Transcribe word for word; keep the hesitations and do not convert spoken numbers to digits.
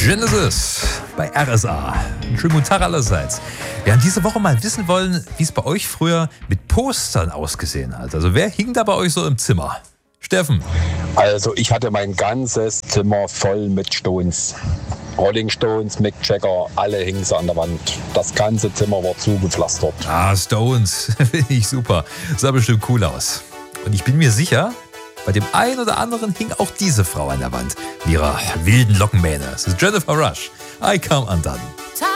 Genesis bei R S A. Einen schönen guten Tag allerseits. Wir haben diese Woche mal wissen wollen, wie es bei euch früher mit Postern ausgesehen hat. Also wer hing da bei euch so im Zimmer? Steffen. Also ich hatte mein ganzes Zimmer voll mit Stones. Rolling Stones, Mick Jagger, alle hingen sie an der Wand. Das ganze Zimmer war zugepflastert. Ah, Stones. Finde ich super. Sah bestimmt cool aus. Und ich bin mir sicher, bei dem einen oder anderen hing auch diese Frau an der Wand. Mit ihrer wilden Lockenmähne. Es ist Jennifer Rush. I Come Undone.